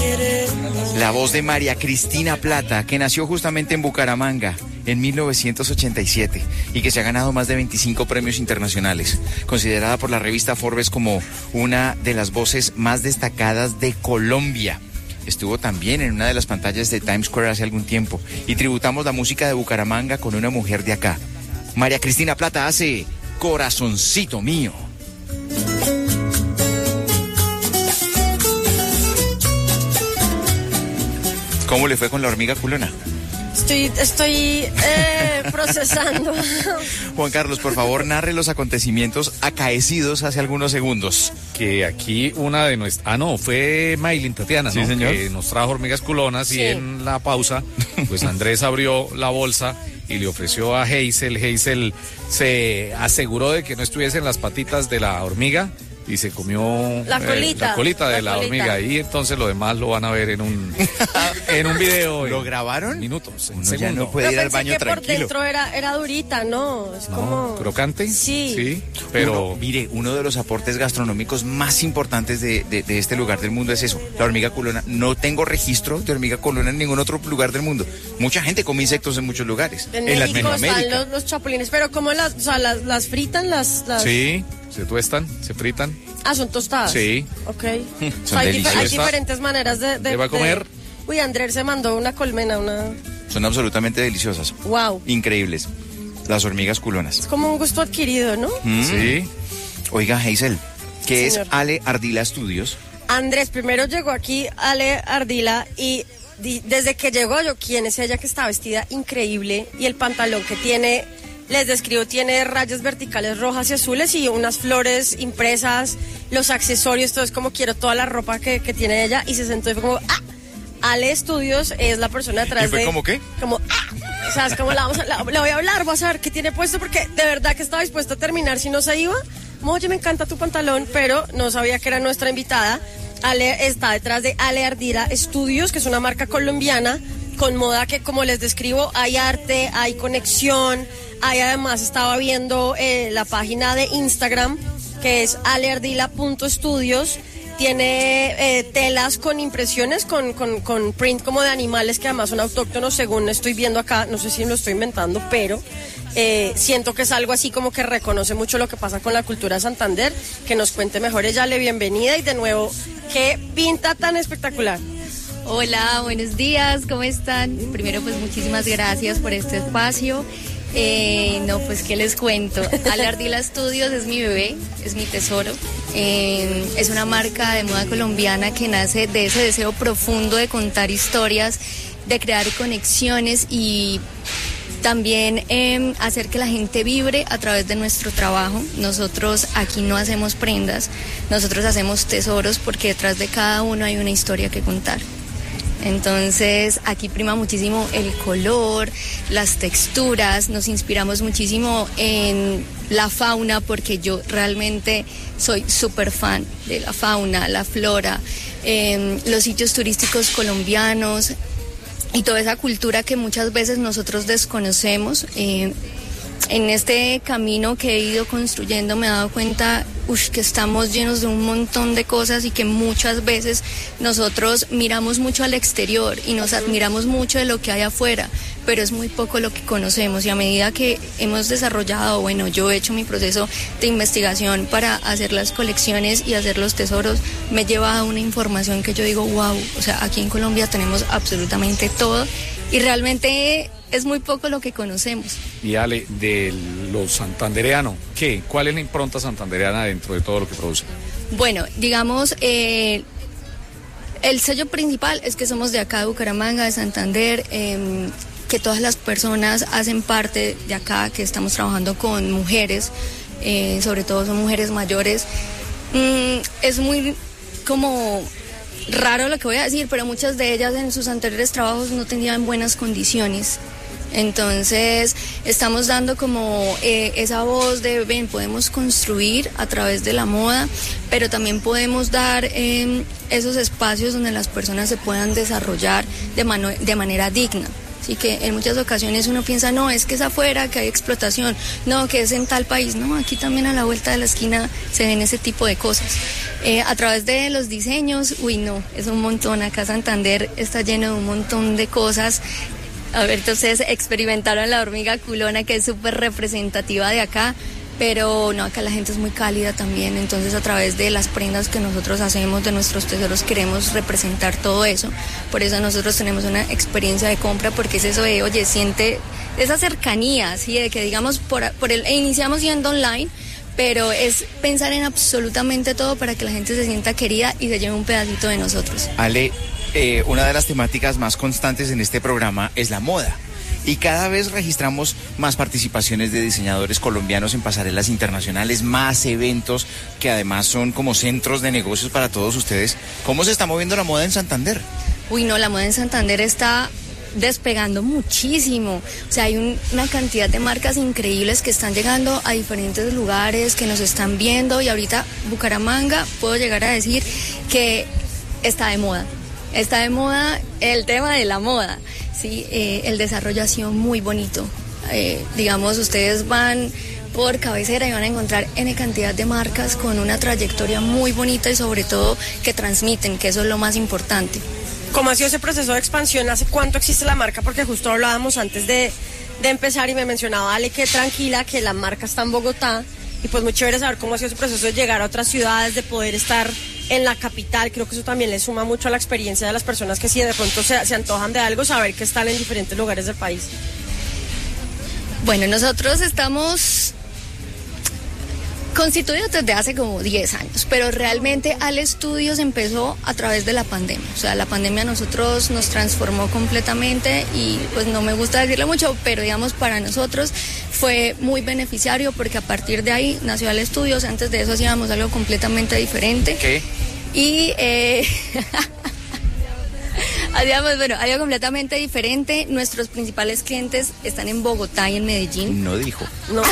La voz de María Cristina Plata, que nació justamente en Bucaramanga en 1987 y que se ha ganado más de 25 premios internacionales, considerada por la revista Forbes como una de las voces más destacadas de Colombia. Estuvo también en una de las pantallas de Times Square hace algún tiempo y tributamos la música de Bucaramanga con una mujer de acá. María Cristina Plata hace Corazoncito Mío. ¿Cómo le fue con la hormiga culona? Estoy procesando. Juan Carlos, por favor, narre los acontecimientos acaecidos hace algunos segundos. Que aquí una de nuestras... fue Maylin Tatiana, sí, ¿no? Señor. Que nos trajo hormigas culonas y en la pausa, pues Andrés abrió la bolsa y le ofreció a Hazel. Hazel se aseguró de que no estuviesen las patitas de la hormiga y se comió la colita de la hormiga, y entonces lo demás lo van a ver en un video. ¿Lo grabaron? Minutos. Uno ya no puede ir al baño tranquilo. Por dentro era durita, ¿no? Es como crocante. Sí. Pero mire, uno de los aportes gastronómicos más importantes de este lugar del mundo es eso, la hormiga culona. No tengo registro de hormiga culona en ningún otro lugar del mundo. Mucha gente come insectos en muchos lugares. En México están los chapulines, pero como las fritan, las... Sí. Se tuestan, se fritan. Son tostadas. Sí. Ok. Hay diferentes maneras de va a comer. Uy, Andrés se mandó una colmena, Son absolutamente deliciosas. Wow. Increíbles. Las hormigas culonas. Es como un gusto adquirido, ¿no? Sí. Oiga, Hazel, ¿qué es Ale Ardila Studios? Andrés, primero llegó aquí Ale Ardila y desde que llegó yo, ¿quién es ella? Que está vestida increíble y el pantalón que tiene... Les describo, tiene rayas verticales rojas y azules y unas flores impresas, los accesorios, todo es como quiero toda la ropa que tiene ella, y se sentó y fue como, Ale Studios es la persona atrás ¿Y fue como qué? Como, o sea, es como le voy a hablar, voy a saber qué tiene puesto, porque de verdad que estaba dispuesta a terminar si no se iba. Oye, me encanta tu pantalón, pero no sabía que era nuestra invitada. Ale está detrás de Ale Ardila Studios, que es una marca colombiana con moda que, como les describo, hay arte, hay conexión. Ahí además estaba viendo la página de Instagram, que es aleardila.studios. Tiene telas con impresiones, con print como de animales que además son autóctonos, según estoy viendo acá. No sé si me lo estoy inventando, pero siento que es algo así como que reconoce mucho lo que pasa con la cultura de Santander. Que nos cuente mejor ella, bienvenida, y de nuevo, qué pinta tan espectacular. Hola, buenos días, ¿cómo están? Primero, pues muchísimas gracias por este espacio. Pues qué les cuento. Ale Ardila Studios es mi bebé, es mi tesoro. Es una marca de moda colombiana que nace de ese deseo profundo de contar historias, de crear conexiones y también hacer que la gente vibre a través de nuestro trabajo. Nosotros aquí no hacemos prendas, nosotros hacemos tesoros, porque detrás de cada uno hay una historia que contar. Entonces aquí prima muchísimo el color, las texturas, nos inspiramos muchísimo en la fauna, porque yo realmente soy súper fan de la fauna, la flora, los sitios turísticos colombianos y toda esa cultura que muchas veces nosotros desconocemos. En este camino que he ido construyendo me he dado cuenta que estamos llenos de un montón de cosas y que muchas veces nosotros miramos mucho al exterior y nos admiramos mucho de lo que hay afuera, pero es muy poco lo que conocemos, y a medida que hemos desarrollado, yo he hecho mi proceso de investigación para hacer las colecciones y hacer los tesoros, me lleva a una información que yo digo, wow, o sea, aquí en Colombia tenemos absolutamente todo y realmente es muy poco lo que conocemos. Y Ale, de lo santandereano, ¿cuál es la impronta santandereana dentro de todo lo que produce? Bueno, digamos, el sello principal es que somos de acá, de Bucaramanga, de Santander, que todas las personas hacen parte de acá, que estamos trabajando con mujeres, sobre todo son mujeres mayores. Es muy como raro lo que voy a decir, pero muchas de ellas en sus anteriores trabajos no tenían buenas condiciones. Entonces estamos dando como esa voz de podemos construir a través de la moda, pero también podemos dar esos espacios donde las personas se puedan desarrollar de manera digna. Así que en muchas ocasiones uno piensa, no, es que es afuera, que hay explotación, no, que es en tal país. No, aquí también a la vuelta de la esquina se ven ese tipo de cosas. A través de los diseños, no, es un montón. Acá Santander está lleno de un montón de cosas. A ver, ustedes experimentaron la hormiga culona, que es súper representativa de acá, pero no, acá la gente es muy cálida también, entonces a través de las prendas que nosotros hacemos, de nuestros tesoros, queremos representar todo eso. Por eso nosotros tenemos una experiencia de compra, porque es eso de, oye, siente esa cercanía, ¿sí? De que digamos, iniciamos yendo online, pero es pensar en absolutamente todo para que la gente se sienta querida y se lleve un pedacito de nosotros. Ale, una de las temáticas más constantes en este programa es la moda. Y cada vez registramos más participaciones de diseñadores colombianos en pasarelas internacionales, más eventos que además son como centros de negocios para todos ustedes. ¿Cómo se está moviendo la moda en Santander? No, la moda en Santander está despegando muchísimo. O sea, hay una cantidad de marcas increíbles que están llegando a diferentes lugares, que nos están viendo, y ahorita Bucaramanga puedo llegar a decir que está de moda. Está de moda el tema de la moda, ¿sí? El desarrollo ha sido muy bonito. Digamos, ustedes van por Cabecera y van a encontrar N cantidad de marcas con una trayectoria muy bonita y sobre todo que transmiten, que eso es lo más importante. ¿Cómo ha sido ese proceso de expansión? ¿Hace cuánto existe la marca? Porque justo hablábamos antes de empezar y me mencionaba Ale que tranquila, que la marca está en Bogotá, y pues muy chévere saber cómo ha sido ese proceso de llegar a otras ciudades, de poder estar en la capital. Creo que eso también le suma mucho a la experiencia de las personas que si de pronto se antojan de algo, saber que están en diferentes lugares del país. Bueno, nosotros estamos constituidos desde hace como 10 años, pero realmente Ale Studios empezó a través de la pandemia. O sea, la pandemia a nosotros nos transformó completamente y pues no me gusta decirlo mucho, pero digamos para nosotros fue muy beneficiario porque a partir de ahí nació Ale Studios. Antes de eso hacíamos algo completamente diferente. ¿Qué? Y hacíamos, algo completamente diferente. Nuestros principales clientes están en Bogotá y en Medellín. No dijo. No.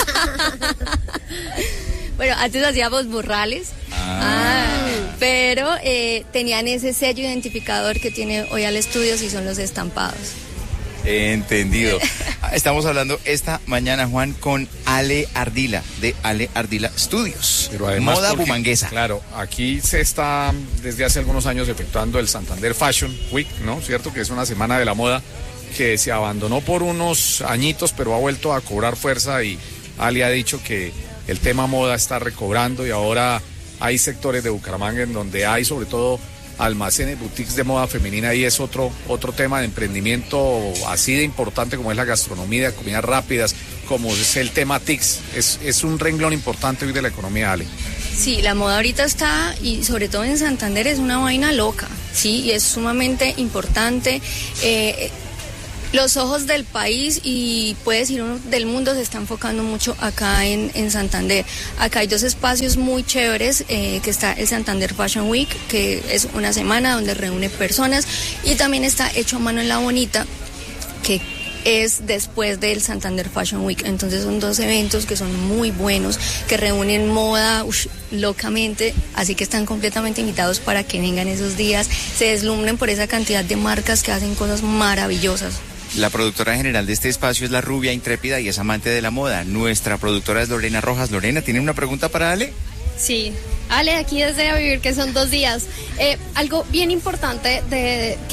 Bueno, antes hacíamos morrales, pero tenían ese sello identificador que tiene hoy Ale Studios y son los estampados. Entendido. Estamos hablando esta mañana, Juan, con Ale Ardila, de Ale Ardila Studios. Pero además moda bumanguesa. Claro, aquí se está desde hace algunos años efectuando el Santander Fashion Week, ¿no? Cierto que es una semana de la moda que se abandonó por unos añitos, pero ha vuelto a cobrar fuerza, y Ale ha dicho que el tema moda está recobrando, y ahora hay sectores de Bucaramanga en donde hay sobre todo almacenes, boutiques de moda femenina, y es otro tema de emprendimiento así de importante como es la gastronomía, de comidas rápidas, como es el tema TICS. Es un renglón importante hoy de la economía, Ale. Sí, la moda ahorita está, y sobre todo en Santander, es una vaina loca, sí, y es sumamente importante. Los ojos del país y puede decir uno del mundo se está enfocando mucho acá en Santander. Acá hay dos espacios muy chéveres, que está el Santander Fashion Week, que es una semana donde reúne personas, y también está Hecho a Mano en La Bonita, que es después del Santander Fashion Week. Entonces son dos eventos que son muy buenos, que reúnen moda locamente, así que están completamente invitados para que vengan esos días, se deslumbren por esa cantidad de marcas que hacen cosas maravillosas. La productora general de este espacio es la rubia intrépida y es amante de la moda. Nuestra productora es Lorena Rojas. Lorena, ¿tiene una pregunta para Ale? Sí, Ale, aquí desde A Vivir, que son 2 días. Algo bien importante de